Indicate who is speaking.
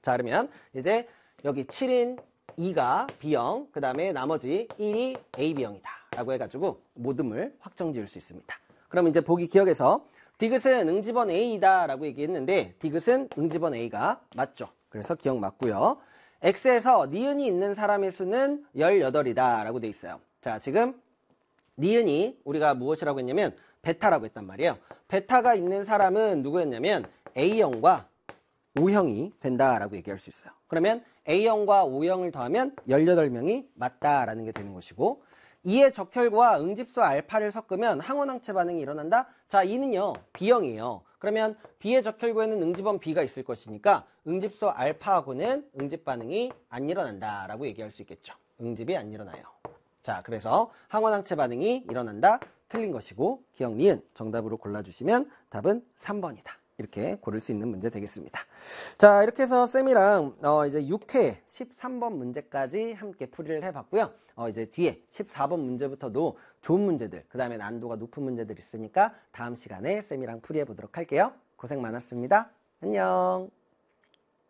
Speaker 1: 자, 그러면 이제 여기 7인 2가 B형, 그 다음에 나머지 1이 AB형이다 라고 해가지고 모듬을 확정 지을 수 있습니다. 그럼 이제 보기 기억에서 디귿은 응집원 A이다 라고 얘기했는데 디귿은 응집원 A가 맞죠. 그래서 기억 맞고요. X에서 니은이 있는 사람의 수는 18이다 라고 돼 있어요. 자, 지금 니은이 우리가 무엇이라고 했냐면 베타라고 했단 말이에요. 베타가 있는 사람은 누구였냐면 A형과 O형이 된다라고 얘기할 수 있어요. 그러면 A형과 O형을 더하면 18명이 맞다라는 게 되는 것이고, 이의 적혈구와 응집수 알파를 섞으면 항원항체 반응이 일어난다? 자, 이는요 B형이에요. 그러면 B의 적혈구에는 응집원 B가 있을 것이니까 응집수 알파하고는 응집 반응이 안 일어난다라고 얘기할 수 있겠죠. 응집이 안 일어나요. 자, 그래서 항원항체 반응이 일어난다, 틀린 것이고, 기억 니은 정답으로 골라주시면 답은 3번이다. 이렇게 고를 수 있는 문제 되겠습니다. 자, 이렇게 해서 쌤이랑 이제 6회 13번 문제까지 함께 풀이를 해봤고요. 이제 뒤에 14번 문제부터도 좋은 문제들, 그 다음에 난이도가 높은 문제들 있으니까 다음 시간에 쌤이랑 풀이해 보도록 할게요. 고생 많았습니다. 안녕.